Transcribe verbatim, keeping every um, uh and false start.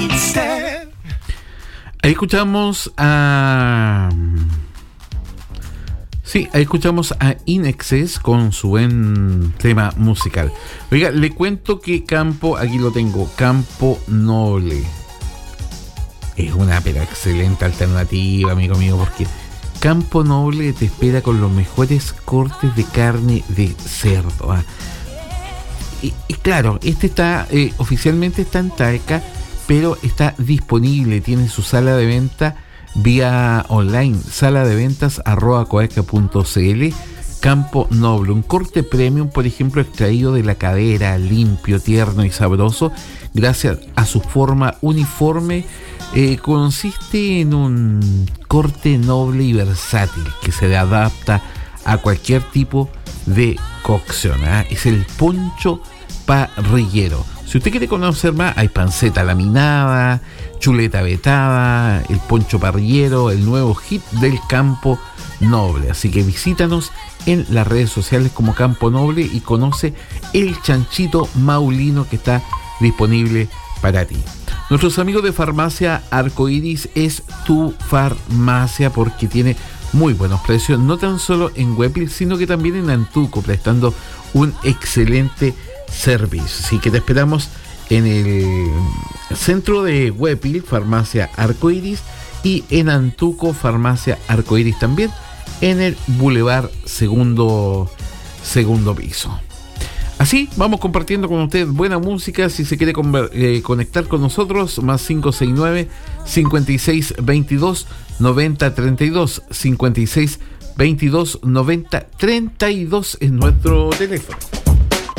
Ahí escuchamos a... Sí, ahí escuchamos a In Excess con su buen tema musical. Oiga, le cuento que Campo, aquí lo tengo, Campo Noble. Es una pero excelente alternativa, amigo mío, porque Campo Noble te espera con los mejores cortes de carne de cerdo. ¿Ah? Y, y claro, este está, eh, oficialmente está en Talca, pero está disponible, tiene su sala de venta vía online, sala de ventas arroba coeca punto cl. Campo Noble, un corte premium, por ejemplo, extraído de la cadera, limpio, tierno y sabroso, gracias a su forma uniforme. Eh, consiste en un corte noble y versátil que se adapta a cualquier tipo de cocción. ¿eh? Es el poncho parrillero. Si usted quiere conocer más, hay panceta laminada, chuleta vetada, el poncho parrillero, el nuevo hit del Campo Noble. Así que visítanos en las redes sociales como Campo Noble y conoce el chanchito maulino que está disponible para ti. Nuestros amigos de Farmacia Arcoiris es tu farmacia porque tiene muy buenos precios, no tan solo en Huepil, sino que también en Antuco, prestando un excelente servicio. Así que te esperamos en el centro de Huepil, Farmacia Arcoiris, y en Antuco, Farmacia Arcoiris también, en el Boulevard Segundo, segundo Piso. Así vamos compartiendo con usted buena música. Si se quiere conver- eh, conectar con nosotros, más cinco seis nueve, cinco seis dos dos, nueve cero tres dos, cinco seis dos dos, nueve cero tres dos es nuestro teléfono.